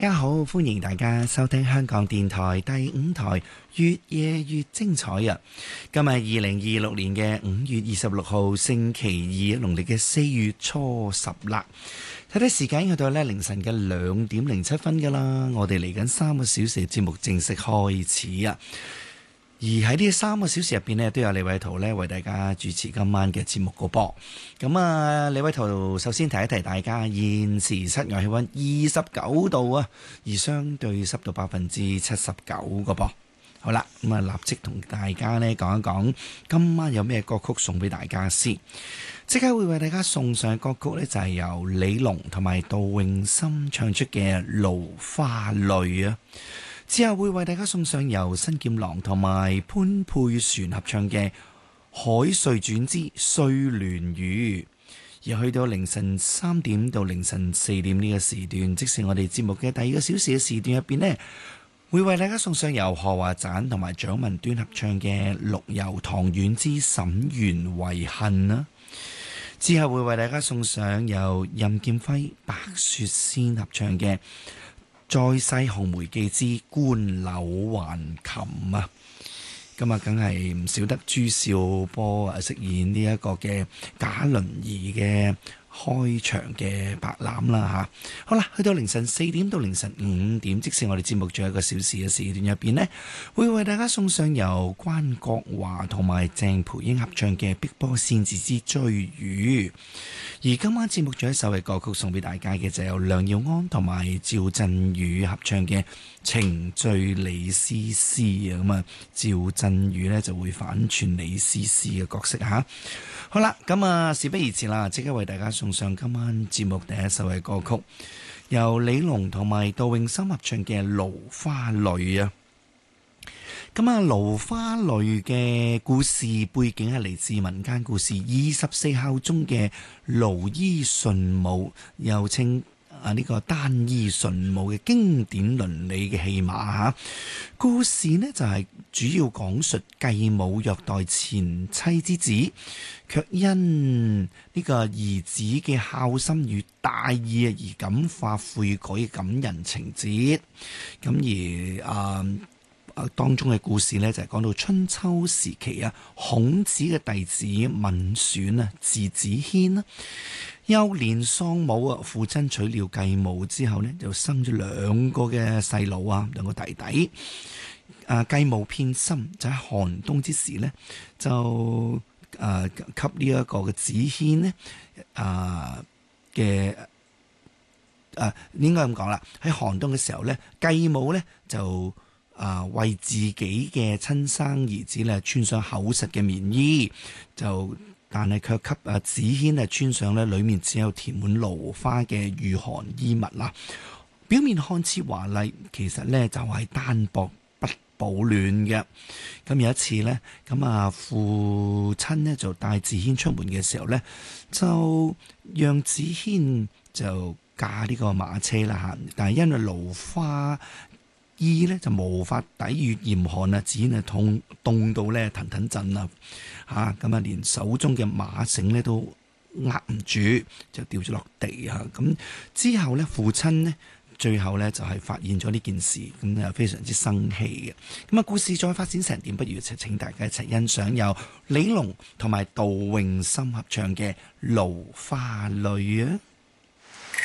大家好，歡迎大家收聽香港電台第五台越夜越精彩啊！今日2026年嘅5月26號星期二，農曆嘅4月初10啦。睇睇時間去到咧凌晨嘅2點07分噶啦，我哋嚟緊3個小時嘅節目正式開始啊！而喺呢3個小時入邊呢，都有李偉圖呢為大家主持今晚嘅節目個噃。咁啊，李偉圖首先提一提大家，現時室外氣溫29度啊，而相對濕度79%個噃。好啦，咁啊，立即同大家呢講一講今晚有咩歌曲送俾大家先。即刻會為大家送上嘅歌曲呢，就係由李龍同埋杜詠心唱出嘅《蘆花淚》啊。之後會為大家送上由新劍郎同埋潘佩璇合唱嘅《海瑞轉之睡蓮語》，而去到凌晨3點到凌晨4點呢個時段，即是我哋節目嘅第2個小時嘅時段入邊呢，會為大家送上由何華盞同埋蔣文端合唱嘅《陸遊唐苑之沈園遺恨》啦。之後會為大家送上由任劍輝、白雪仙合唱嘅再世紅梅記之官柳還琴啊！咁啊，梗係唔少得朱少波飾演呢一個嘅賈麟儀嘅開場嘅白欖啦吓。好啦，去到凌晨4點到凌晨5點，即使我哋節目仲有1個小時嘅時段入邊呢，會為大家送上由關國華同埋鄭培英合唱嘅《碧波仙子之追魚》。而今晚節目仲有一首嘅歌曲送俾大家嘅，就由梁耀安同埋趙振宇合唱嘅《情醉李絲絲》啊。咁啊，趙振宇呢就會反串李絲絲嘅角色吓。好啦，咁啊，事不宜遲啦，即刻為大家送上今晚節目第一首嘅歌曲，由李龍同埋杜詠心合唱嘅《蘆花淚》啊。咁啊，《蘆花淚》嘅故事背景係嚟自民間故事24孝中嘅盧醫順母，又稱呢個單醫順母嘅經典倫理嘅戲碼吓。故事呢就係主要講述繼母虐待前妻之子，卻因呢個兒子嘅孝心與大義而感化悔改嘅感人情節。咁而當中嘅故事呢，就係講到春秋時期啊，孔子嘅弟子閔選啊，字子軒啦，幼年喪母啊，父親娶了繼母之後呢，就生咗2個嘅細佬啊，2個弟弟。繼母偏心，就喺寒冬之時呢，就給呢一個嘅子軒呢應該咁講啦，喺寒冬嘅時候呢，繼母呢就為自己嘅親生兒子咧穿上厚實嘅棉衣，但係卻給子軒穿上咧裏面只有填滿蘆花嘅御寒衣物啦。表面看似華麗，其實呢就係單薄不保暖嘅。咁有一次呢，父親呢就帶子軒出門嘅時候呢，就讓子軒就駕呢個馬車啦吓，但係因為蘆花衣呢就無法抵禦嚴寒啊，子軒凍到呢騰騰震啊吓，咁連手中嘅馬繩呢都握唔住，就掉咗落地啊。咁之後呢，父親呢最後呢就係發現咗呢件事，咁就非常之生氣嘅。咁啊，故事再發展成點，不如請大家一齊欣賞由李龍同埋杜詠心合唱嘅《蘆花淚》啊。